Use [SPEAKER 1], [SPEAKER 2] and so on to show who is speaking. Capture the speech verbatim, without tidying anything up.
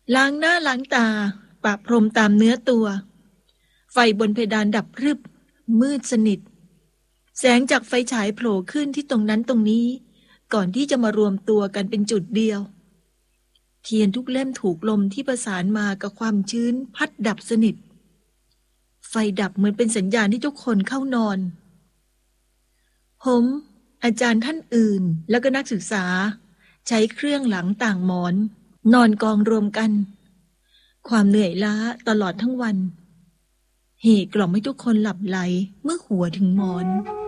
[SPEAKER 1] ล้างหน้าล้างตาปะพรมตามเนื้อตัวไฟบนเพดานดับพรึบมืดสนิทแสงจากไฟฉายโผล่ขึ้นที่ตรงนั้นตรงนี้ก่อนที่จะมารวมตัวกันเป็นจุดเดียวเทียนทุกเล่มถูกลมที่ประสานมากับความชื้นพัดดับสนิทไฟดับเหมือนเป็นสัญญาณที่ทุกคนเข้านอนผมอาจารย์ท่านอื่นแล้วก็นักศึกษาใช้เครื่องหลังต่างหมอนนอนกองรวมกันความเหนื่อยล้าตลอดทั้งวันเหกล่อมให้ทุกคนหลับไหลเมื่อหัวถึงหมอน